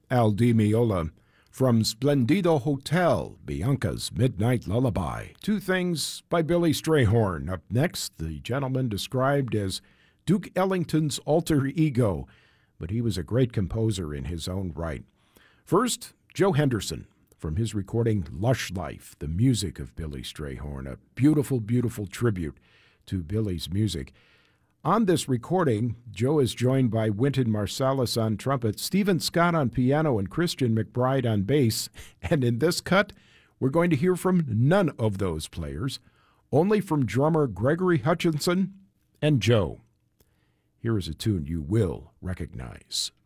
Al Di Meola. From Splendido Hotel, Bianca's Midnight Lullaby. Two Things by Billy Strayhorn. Up next, the gentleman described as Duke Ellington's alter ego, but he was a great composer in his own right. First, Joe Henderson, from his recording Lush Life, the music of Billy Strayhorn, a beautiful, beautiful tribute to Billy's music. On this recording, Joe is joined by Wynton Marsalis on trumpet, Stephen Scott on piano, and Christian McBride on bass. And in this cut, we're going to hear from none of those players, only from drummer Gregory Hutchinson and Joe. Here is a tune you will recognize.